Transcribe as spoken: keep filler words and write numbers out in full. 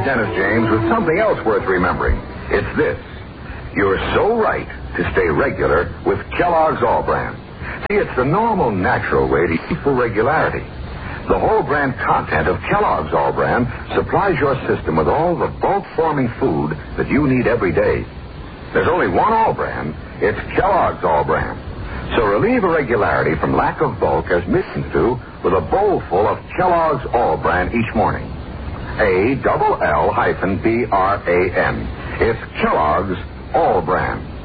Dennis James with something else worth remembering. It's this. You're so right to stay regular with Kellogg's All Bran. See, it's the normal, natural way to eat for regularity. The whole brand content of Kellogg's All Bran supplies your system with all the bulk-forming food that you need every day. There's only one All Bran. It's Kellogg's All Bran. So relieve irregularity from lack of bulk as millions do with a bowl full of Kellogg's All Bran each morning. A double L hyphen B R A N. It's Kellogg's All Bran.